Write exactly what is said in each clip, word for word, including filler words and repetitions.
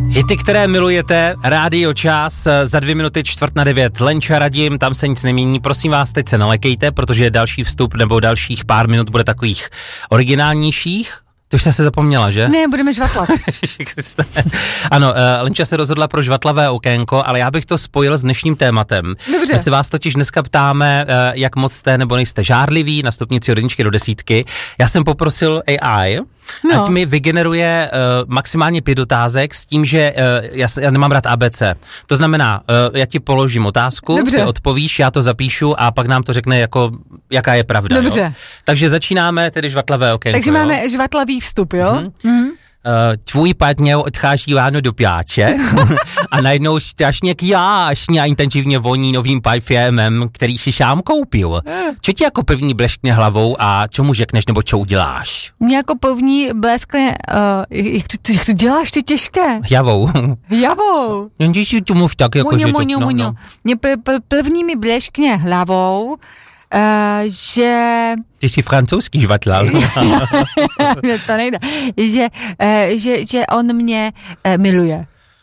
Hity, které milujete, Rádio Čas, za dvě minuty čtvrt na devět, Lenča Radim, tam se nic nemění, prosím vás, teď se nalekejte, protože další vstup nebo dalších pár minut bude takových originálnějších. To už jste se zapomněla, že? Ne, budeme žvatlat. Ano, uh, Lenča se rozhodla pro žvatlavé okénko, ale já bych to spojil s dnešním tématem. Dobře. My se vás totiž dneska ptáme, uh, jak moc jste nebo nejste žárliví na stupnici od jedničky do desítky. Já jsem poprosil A I, no. ať mi vygeneruje uh, maximálně pět otázek s tím, že uh, já, já nemám rád A B C. To znamená, uh, já ti položím otázku, Dobře. ty odpovíš, já to zapíšu a pak nám to řekne, jako, jaká je pravda. Dobře. Jo? Takže začínáme tedy žvatlavé okénko. Takže jo? máme žvatlavý vstup, jo? Mm-hmm. Mm-hmm. Uh, tvůj partner odchází ráno do práce a najednou strašně krásně a intenzivně voní novým parfémem, který si sám koupil. Co ti jako první bleskne hlavou a co mu řekneš nebo co uděláš? Mě jako první bleskne, uh, jak, to, jak to děláš, ty těžké? Javou. Javou. Jenže si tu mluv tak, jako Muňo, že to... muňo, No, muňo. no. Mě p- p- první mi bleskne hlavou, uh, že... Ty jsi francouzský žvatlal. Mě to nejde. Že, uh, že, že on mě uh, miluje.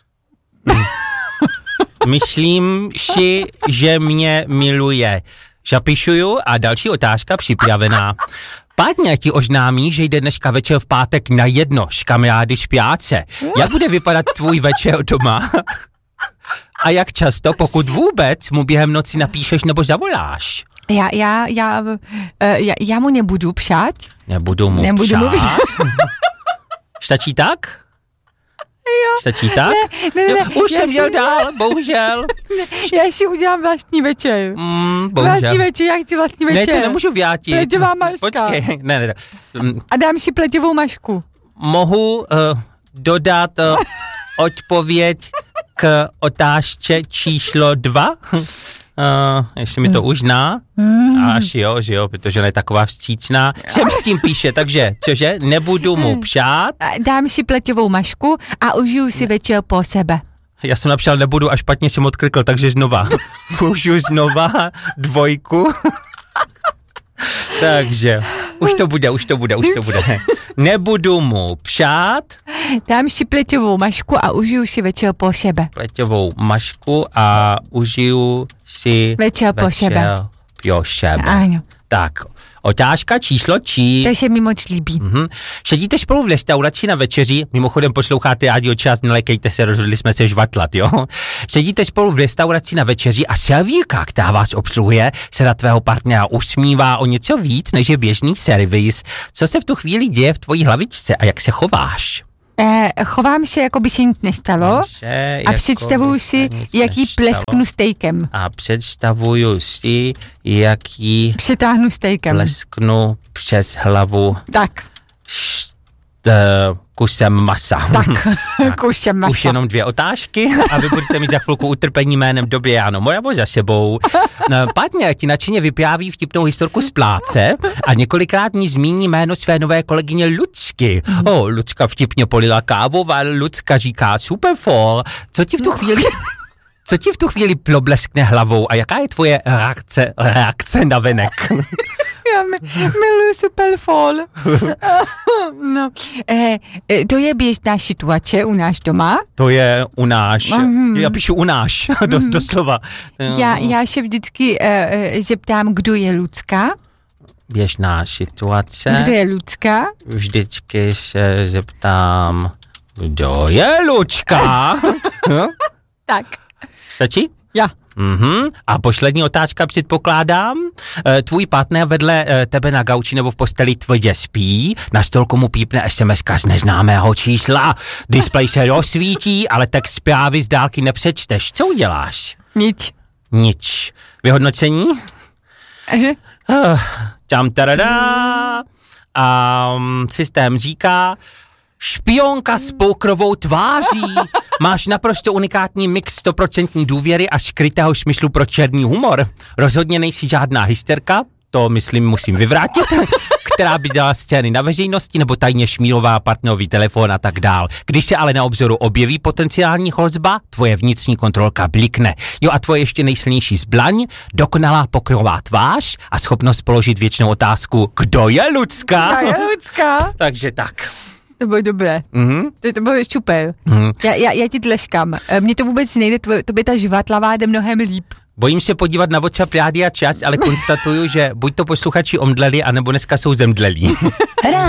Myslím si, že mě miluje. Zapisuju a další otázka připravená. Partner ti oznámí, že jde dneska večer v pátek na jedno s kamarády z práce. Jak bude vypadat tvůj večer doma? A jak často, pokud vůbec, mu během noci napíšeš nebo zavoláš? Já, já, já, uh, já, já mu nebudu pšát. Nebudu mu Nebudu pšát. mu pšát. Stačí tak? Jo. Stačí tak? Ne, ne, ne, Už já jsem měl si- dál, bohužel. Já si udělám vlastní večer. Mm, bohužel. Vlastní večer, já chci vlastní Ne, večer. to nemůžu vrátit. Pleťová maška. Počkej, ne, ne, ne. Mm, A dám si pleťovou mašku. Mohu uh, dodat uh, odpověď k otázce číslo dva? Uh, jestli mi to užná. Až jo, že jo, protože ona je taková vstřícná. Jsem s tím píše, takže, cože, nebudu mu přát. A dám si pleťovou mašku a užiju si večer po sebe. Já jsem napsal nebudu a špatně jsem odklikl, takže znova. Užiju znova dvojku. Takže, už to bude, už to bude, už to bude. Nebudu mu přát. Dám si pleťovou mašku a užiju si večer po sebe. Pleťovou mašku a užiju si Večer po sebe. Po sebe. Ano. Tak, otázka číslo čí. To se mi moc líbí. Mhm. Sedíte spolu v restauraci na večeři, mimochodem posloucháte Rádio Čas, nelekejte se, rozhodli jsme se žvatlat, jo? Sedíte spolu v restauraci na večeři a servírka, která vás obsluhuje, se na tvého partnera usmívá o něco víc, než je běžný servis. Co se v tu chvíli děje v tvojí hlavičce a jak se chováš? Eh, chovám se, jako by se nic nestalo Se, a jako představuju by si, se nic jaký nestalo. plesknu stejkem. A představuju si, jaký Přetáhnu stejkem. plesknu přes hlavu Tak, št, kusem masa. tak, kusem Už masa. jenom dvě otázky a vy budete mít za chvilku utrpení jménem Dobrý ráno Moravo za sebou. Partner ti nadšeně vypráví vtipnou historku z pláce a několikrát ní zmíní jméno své nové kolegyně Lucky. O, oh, Lucka vtipně polila kávu a Lucka říká super for. Co ti v tu chvíli... Co ti v tu chvíli probleskne hlavou a jaká je tvoje reakce, reakce na venek? Já mi- miluji Superfall. No, eh, eh, to je běžná situace u nás doma. To je u náš, Mhm. já píšu u náš, do, doslova. Já, já se vždycky eh, eh, zeptám, kdo je Lucka. Běžná situace. Kdo je Lucka? Vždycky se zeptám, kdo je Lučka? Hm? Tak, Stačí? já. Mhm. A poslední otázka předpokládám. E, tvůj partner vedle e, tebe na gauči nebo v posteli tvrdě spí, na stolku mu pípne es em eska z neznámého čísla, displej se rozsvítí, ale tak zprávy z dálky nepřečteš. Co uděláš? Nic. Nic. Vyhodnocení? Eh, Uh, tam tadadá. A um, systém říká, špionka s poukrovou tváří. Máš naprosto unikátní mix stoprocentní důvěry a skrytého smyslu pro černý humor. Rozhodně nejsi žádná hysterka, to myslím musím vyvrátit, která by dělala scény na veřejnosti nebo tajně šmírová partnerový telefon a tak dál. Když se ale na obzoru objeví potenciální hrozba, tvoje vnitřní kontrolka blikne. Jo a tvoje ještě nejsilnější zbraň, dokonalá pokrová tvář a schopnost položit věčnou otázku, kdo je Lucka? Ta je Lucka. Takže tak. To bylo dobré. Mm-hmm. To, to bylo super. Mm-hmm. Já, já, já ti tleskám. Mně to vůbec nejde, to, to by ta žvatlavá jde mnohem líp. Bojím se podívat na WhatsApp Rádia Čas, ale konstatuju, že buď to posluchači omdleli, anebo dneska jsou zemdlelí.